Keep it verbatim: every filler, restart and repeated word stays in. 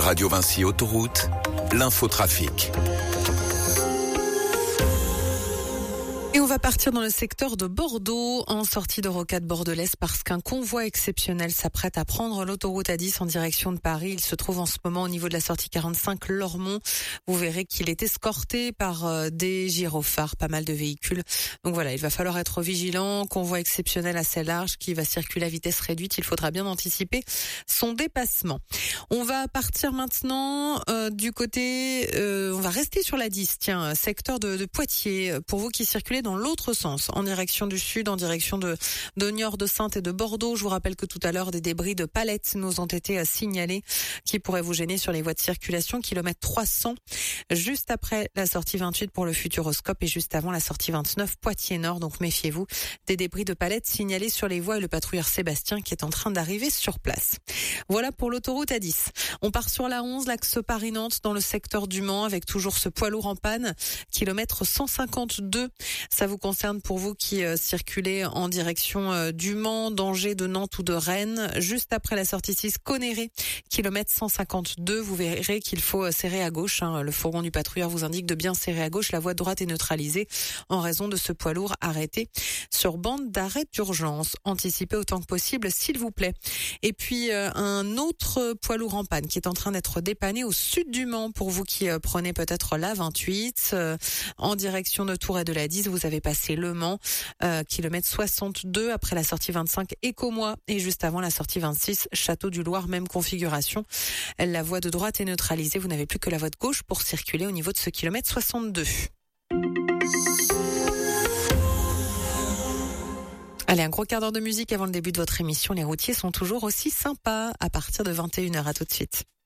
Radio Vinci Autoroute, l'infotrafic. Et on va partir dans le secteur de Bordeaux, en sortie de Rocade bordelaise, parce qu'un convoi exceptionnel s'apprête à prendre l'autoroute A dix en direction de Paris. Il se trouve en ce moment au niveau de la sortie quarante-cinq Lormont. Vous verrez qu'il est escorté par des gyrophares, pas mal de véhicules. Donc voilà, il va falloir être vigilant. Convoi exceptionnel assez large qui va circuler à vitesse réduite. Il faudra bien anticiper son dépassement. On va partir maintenant euh, du côté... Euh, on va rester sur l'A dix, tiens, secteur de, de Poitiers, pour vous qui circulez dans l'autre sens, en direction du sud, en direction de, de Niort, de Saintes et de Bordeaux. Je vous rappelle que tout à l'heure, des débris de palettes nous ont été signalés qui pourraient vous gêner sur les voies de circulation. Kilomètre trois cents, juste après la sortie vingt-huit pour le Futuroscope et juste avant la sortie vingt-neuf Poitiers-Nord. Donc méfiez-vous, des débris de palettes signalés sur les voies et le patrouilleur Sébastien qui est en train d'arriver sur place. Voilà pour l'autoroute A dix. On part sur la onze, l'axe Paris-Nantes dans le secteur du Mans avec toujours ce poids lourd en panne. Kilomètre cent cinquante-deux. Ça vous concerne pour vous qui euh, circulez en direction euh, du Mans, d'Angers, de Nantes ou de Rennes. Juste après la sortie six, Conneré, kilomètre cent cinquante-deux. Vous verrez qu'il faut euh, serrer à gauche. Hein. Le fourgon du patrouilleur vous indique de bien serrer à gauche. La voie de droite est neutralisée en raison de ce poids lourd arrêté sur bande d'arrêt d'urgence. Anticipez autant que possible, s'il vous plaît. Et puis euh, un autre poids lourd en panne qui est en train d'être dépanné au sud du Mans. Pour vous qui euh, prenez peut-être la vingt-huit euh, en direction de Tours et de la dix, vous avez passé Le Mans, euh, kilomètre soixante-deux après la sortie vingt-cinq Écomois et juste avant la sortie vingt-six Château du Loir, même configuration. La voie de droite est neutralisée, vous n'avez plus que la voie de gauche pour circuler au niveau de ce kilomètre soixante-deux. Allez, un gros quart d'heure de musique avant le début de votre émission. Les routiers sont toujours aussi sympas à partir de vingt et une heures. À tout de suite.